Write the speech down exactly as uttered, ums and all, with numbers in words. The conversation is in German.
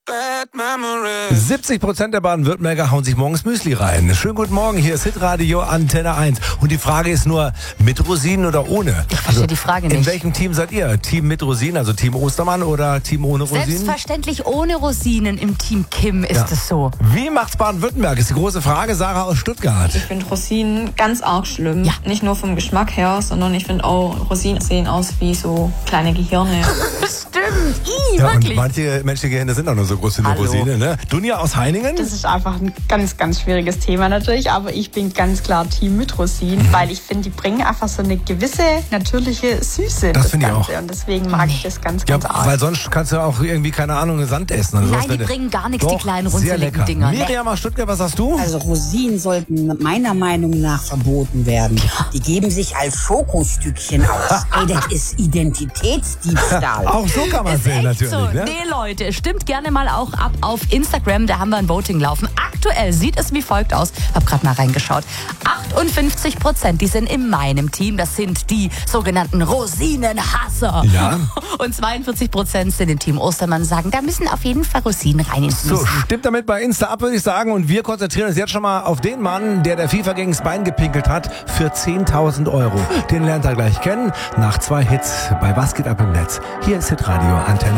siebzig Prozent der Baden-Württemberger hauen sich morgens Müsli rein. Schönen guten Morgen, hier ist Hitradio Antenne eins. Und die Frage ist nur, mit Rosinen oder ohne? Ich verstehe die Frage nicht. In welchem Team seid ihr? Team mit Rosinen, also Team Ostermann oder Team ohne Rosinen? Selbstverständlich ohne Rosinen im Team Kim ist Ja. es so. Wie macht's Baden-Württemberg? Ist die große Frage. Sarah aus Stuttgart. Ich finde Rosinen ganz arg schlimm. Ja. Nicht nur vom Geschmack her, sondern ich finde auch, Rosinen sehen aus wie so kleine Gehirne. Stimmt, Ih, Ja, und wirklich. manche menschliche Gehirne sind auch nur so groß wie eine Hallo. Rosine. Ne? Dunja aus Heiningen? Das ist einfach ein ganz, ganz schwieriges Thema natürlich, aber ich bin ganz klar Team mit Rosinen, Mhm. weil ich finde, die bringen einfach so eine gewisse natürliche Süße in Das das finde ich Ganze auch. und deswegen mag ich das ganz, Ja, ganz arg. weil sonst kannst du auch irgendwie, keine Ahnung, Sand essen. Oder Nein, sowas, die wenn du- bringen gar nichts, die Doch, kleinen sehr runzeligen lecker. Dinger. Nee. Miriam aus Stuttgart, was sagst du? Also Rosinen sollten meiner Meinung nach verboten werden. Die geben sich als Schokostückchen aus. Ey, das ist Identitätsdiebstahl. Auch so kann man Ist sehen, echt natürlich. so. Ne? Nee, Leute, stimmt gerne mal auch ab auf Instagram. Da haben wir ein Voting laufen. Aktuell sieht es wie folgt aus. Hab gerade mal reingeschaut. achtundfünfzig Prozent, die sind in meinem Team. Das sind die sogenannten Rosinenhasser. Ja. Und zweiundvierzig Prozent sind im Team Ostermann, sagen, da müssen auf jeden Fall Rosinen rein ins So, Müsli. stimmt damit bei Insta ab, würde ich sagen. Und wir konzentrieren uns jetzt schon mal auf den Mann, der der FIFA gegen das Bein gepinkelt hat für zehntausend Euro. Den lernt er gleich kennen nach zwei Hits bei Was geht ab im Netz. Hier ist Hitradio Antenne